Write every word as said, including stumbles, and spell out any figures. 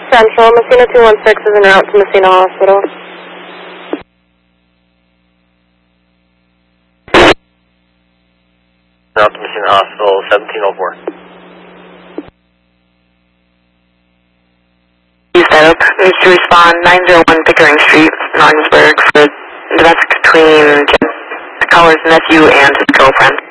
Central, Messina two one six is en route to Messina Hospital. Route to Messina Hospital, seventeen oh four. Setup needs to respond nine oh one Pickering Street in Ogdensburg for domestic between Jim Collar's nephew and his girlfriend.